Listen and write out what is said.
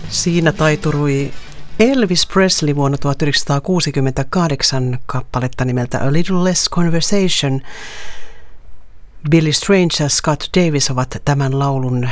Siinä taiturui Elvis Presley vuonna 1968 kappaletta nimeltä A Little Less Conversation. Billy Strange ja Scott Davis ovat tämän laulun